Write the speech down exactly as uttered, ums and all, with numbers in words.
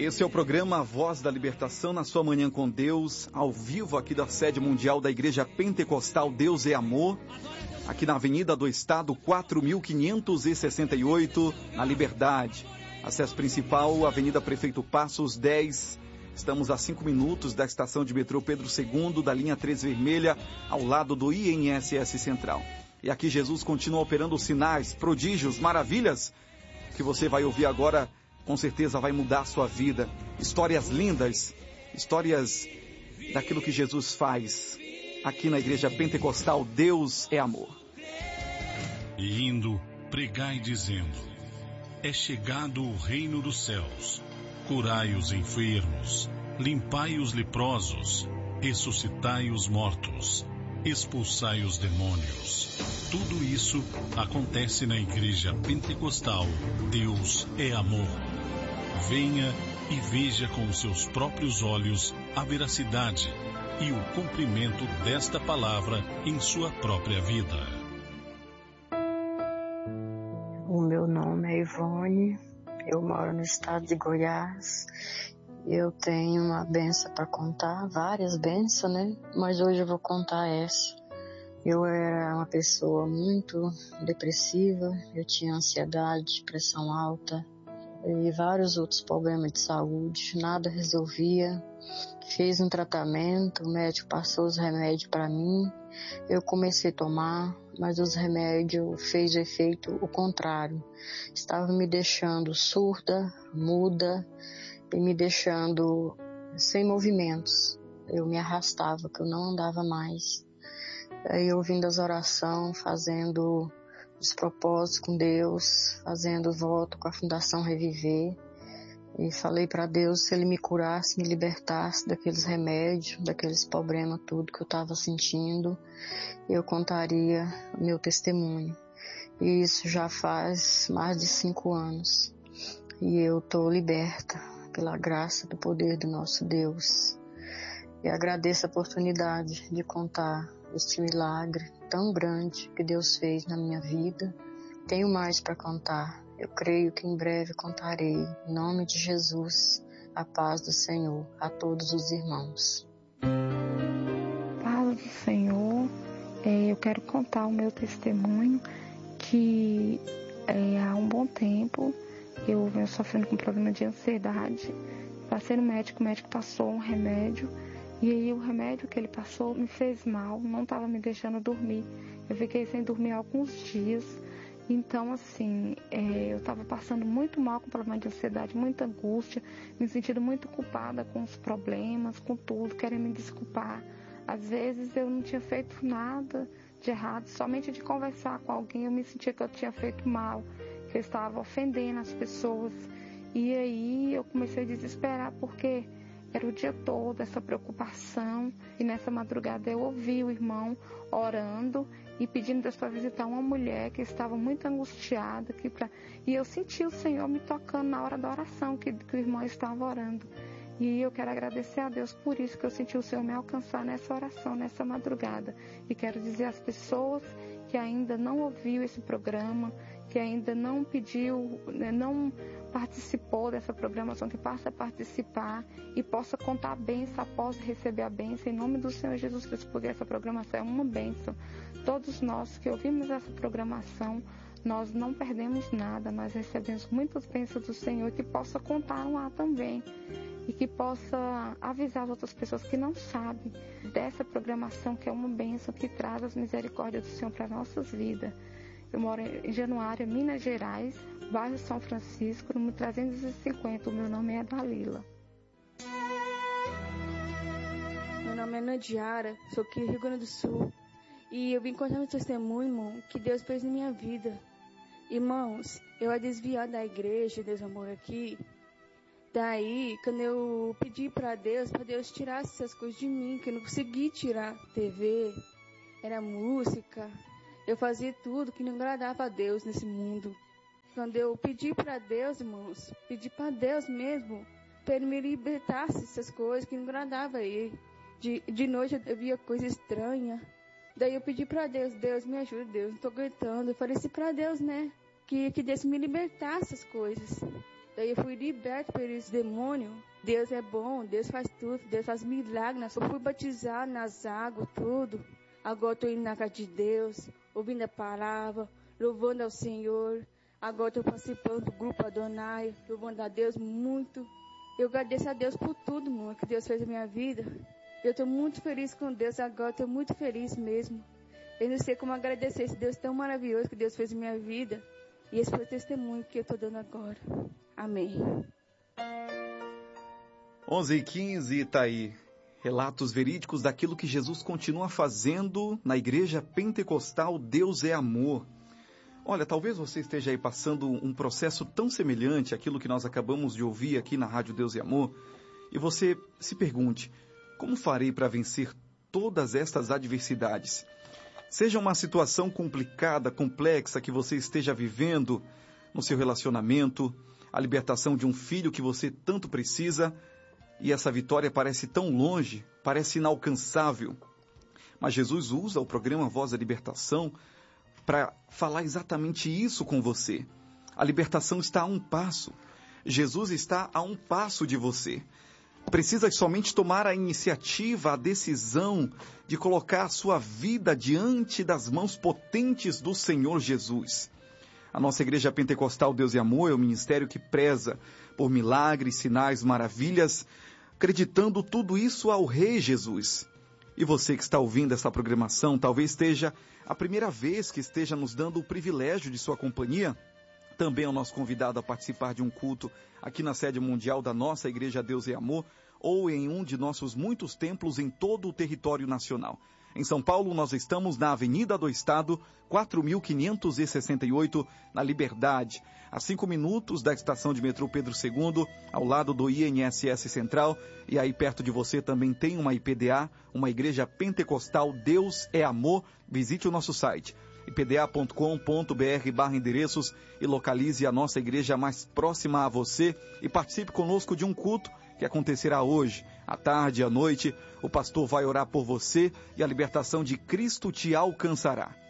Esse é o programa Voz da Libertação, na sua manhã com Deus, ao vivo aqui da sede mundial da Igreja Pentecostal Deus é Amor, aqui na Avenida do Estado quatro mil quinhentos e sessenta e oito, na Liberdade. Acesso principal, Avenida Prefeito Passos dez. Estamos a cinco minutos da estação de metrô Pedro segundo, da linha três vermelha, ao lado do I N S S Central. E aqui Jesus continua operando sinais, prodígios, maravilhas, que você vai ouvir agora. Com certeza vai mudar a sua vida. Histórias lindas, histórias daquilo que Jesus faz. Aqui na Igreja Pentecostal, Deus é Amor. E indo, pregai dizendo: é chegado o reino dos céus. Curai os enfermos, limpai os leprosos, ressuscitai os mortos, expulsai os demônios. Tudo isso acontece na Igreja Pentecostal Deus é Amor. Venha e veja com os seus próprios olhos a veracidade e o cumprimento desta palavra em sua própria vida. O meu nome é Ivone, eu moro no estado de Goiás. Eu tenho uma benção para contar, várias bênçãos, né? Mas hoje eu vou contar essa. Eu era uma pessoa muito depressiva, eu tinha ansiedade, pressão alta e vários outros problemas de saúde, nada resolvia. Fiz um tratamento, o médico passou os remédios para mim, eu comecei a tomar, mas os remédios fez efeito o contrário. Estava me deixando surda, muda e me deixando sem movimentos. Eu me arrastava, que eu não andava mais. Aí ouvindo as orações, fazendo os propósitos com Deus, fazendo voto com a Fundação Reviver. E falei para Deus se Ele me curasse, me libertasse daqueles remédios, daqueles problemas, tudo que eu estava sentindo. Eu contaria o meu testemunho. E isso já faz mais de cinco anos. E eu estou liberta pela graça do poder do nosso Deus. E agradeço a oportunidade de contar este milagre tão grande que Deus fez na minha vida. Tenho mais para contar. Eu creio que em breve contarei. Em nome de Jesus, a paz do Senhor a todos os irmãos. Paz do Senhor. É, eu quero contar o meu testemunho que é, há um bom tempo eu venho sofrendo com problema de ansiedade. Passei no médico, o médico passou um remédio. E aí o remédio que ele passou me fez mal, não estava me deixando dormir. Eu fiquei sem dormir alguns dias. Então, assim, é, eu estava passando muito mal com problema de ansiedade, muita angústia, me sentindo muito culpada com os problemas, com tudo, querendo me desculpar. Às vezes eu não tinha feito nada de errado, somente de conversar com alguém eu me sentia que eu tinha feito mal, que eu estava ofendendo as pessoas. E aí eu comecei a desesperar porque era o dia todo essa preocupação, e nessa madrugada eu ouvi o irmão orando e pedindo Deus para visitar uma mulher que estava muito angustiada. Que pra... E eu senti o Senhor me tocando na hora da oração que, que o irmão estava orando. E eu quero agradecer a Deus por isso, que eu senti o Senhor me alcançar nessa oração, nessa madrugada. E quero dizer às pessoas que ainda não ouviu esse programa, que ainda não pediu, não participou dessa programação, que possa participar e possa contar a bênção após receber a bênção, em nome do Senhor Jesus Cristo, porque essa programação é uma bênção. Todos nós que ouvimos essa programação, nós não perdemos nada, nós recebemos muitas bênçãos do Senhor, que possa contar lá também, e que possa avisar as outras pessoas que não sabem dessa programação, que é uma bênção, que traz as misericórdias do Senhor para as nossas vidas. Eu moro em Januária, Minas Gerais, bairro São Francisco, número trezentos e cinquenta. O meu nome é Dalila. Meu nome é Nadiara, sou aqui do Rio Grande do Sul. E eu vim contar meu testemunho, irmão, que Deus fez na minha vida. Irmãos, eu era desviada da igreja, Deus amor aqui. Daí, quando eu pedi para Deus, para Deus tirar essas coisas de mim, que eu não consegui tirar, T V, era música. Eu fazia tudo que não agradava a Deus nesse mundo. Quando eu pedi para Deus, irmãos, pedi para Deus mesmo, para Ele me libertasse dessas coisas que não agradava a Ele. De, de noite eu via coisa estranha. Daí eu pedi para Deus, Deus me ajuda, Deus, não estou aguentando. Eu falei assim para Deus, né, que, que Deus me libertasse essas coisas. Daí eu fui liberta por esse demônio. Deus é bom, Deus faz tudo, Deus faz milagres. Eu fui batizado nas águas, tudo. Agora estou indo na casa de Deus, ouvindo a palavra, louvando ao Senhor. Agora estou participando do grupo Adonai, louvando a Deus muito. Eu agradeço a Deus por tudo, mano, que Deus fez na minha vida. Eu estou muito feliz com Deus agora, estou muito feliz mesmo. Eu não sei como agradecer esse Deus tão maravilhoso que Deus fez na minha vida. E esse foi o testemunho que eu estou dando agora. Amém. onze e quinze, está aí. Relatos verídicos daquilo que Jesus continua fazendo na Igreja Pentecostal Deus é Amor. Olha, talvez você esteja aí passando um processo tão semelhante àquilo que nós acabamos de ouvir aqui na Rádio Deus é Amor, e você se pergunte, como farei para vencer todas estas adversidades? Seja uma situação complicada, complexa que você esteja vivendo no seu relacionamento, a libertação de um filho que você tanto precisa, e essa vitória parece tão longe, parece inalcançável. Mas Jesus usa o programa Voz da Libertação para falar exatamente isso com você. A libertação está a um passo. Jesus está a um passo de você. Precisa somente tomar a iniciativa, a decisão de colocar a sua vida diante das mãos potentes do Senhor Jesus. A nossa Igreja Pentecostal Deus e Amor é o ministério que preza por milagres, sinais, maravilhas, acreditando tudo isso ao Rei Jesus. E você que está ouvindo essa programação, talvez esteja a primeira vez que esteja nos dando o privilégio de sua companhia, também é o nosso convidado a participar de um culto aqui na sede mundial da nossa Igreja Deus e Amor, ou em um de nossos muitos templos em todo o território nacional. Em São Paulo, nós estamos na Avenida do Estado, quatro mil quinhentos e sessenta e oito, na Liberdade, a cinco minutos da estação de metrô Pedro segundo, ao lado do I N S S Central, e aí perto de você também tem uma I P D A, uma Igreja Pentecostal Deus é Amor. Visite o nosso site, i p d a ponto com ponto b r barra endereços, e localize a nossa igreja mais próxima a você e participe conosco de um culto que acontecerá hoje, à tarde e à noite. O pastor vai orar por você e a libertação de Cristo te alcançará.